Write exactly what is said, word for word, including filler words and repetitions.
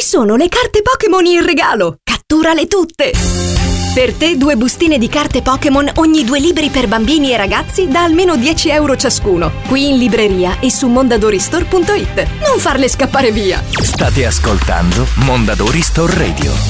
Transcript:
sono le carte Pokémon in regalo! Catturale tutte! Per te due bustine di carte Pokémon ogni due libri per bambini e ragazzi da almeno dieci euro ciascuno. Qui in libreria e su mondadori store punto it. Non farle scappare via! State ascoltando Mondadori Store Radio.